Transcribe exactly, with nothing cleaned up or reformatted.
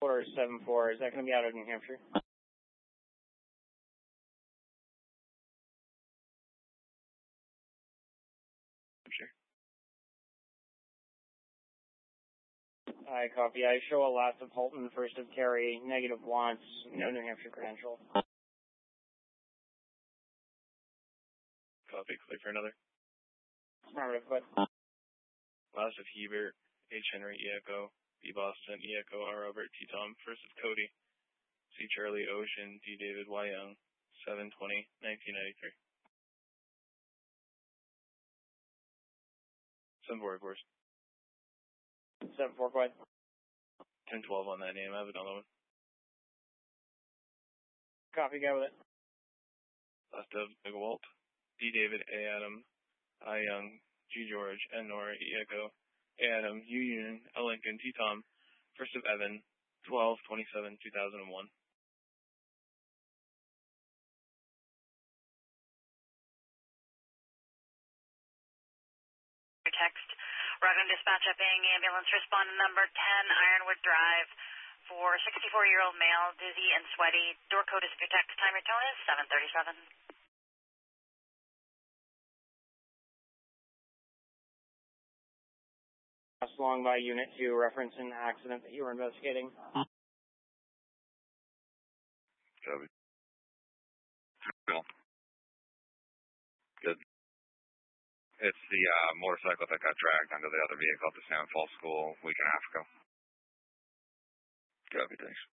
Order seven four, is that going to be out of New Hampshire? Hampshire. I copy. I show a last of Holton, first of Carey, negative wants, no New Hampshire credential. Copy, click for another. Affirmative, but... Last of Hebert, H. Henry, E. Echo, B. Boston, E. Echo, R. Robert, T. Tom, first of Cody, C. Charlie, Ocean, D. David, Y. Young, seven twenty, nineteen ninety-three. seven four, of course. seven four, go ahead. ten twelve on that name, I have another one. Copy, go with it. Last of McWalt, D. David, A. Adam, I. Young, G. George, N. Nora, E. Echo, A. Adam, U. Union, L. Lincoln, T. Tom, first of Evan, twelve twenty-seven two thousand one. Text. Raglan Dispatch upping ambulance respondent number ten, Ironwood Drive, for sixty-four-year-old male, dizzy and sweaty. Door code is your text. Time your tone is seven thirty-seven. Passed along by Unit two, reference an accident that you were investigating. Copy. Cool. Good. It's the uh, motorcycle that got dragged under the other vehicle at the Salmon Falls School a week and a half ago. Copy, thanks.